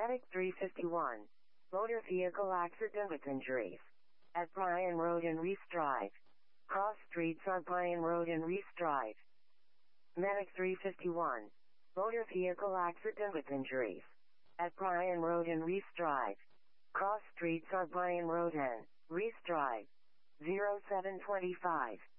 Medic 351. Motor vehicle accident with injuries. At Bryan Road and Reese Drive. Cross streets on Bryan Road and Reese Drive. Medic 351. Motor vehicle accident with injuries. At Bryan Road and Reese Drive. Cross streets on Bryan Road and Reese Drive. 0725.